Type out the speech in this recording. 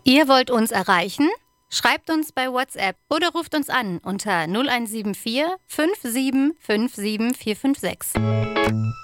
Ihr wollt uns erreichen? Schreibt uns bei WhatsApp oder ruft uns an unter 0174 5757 456.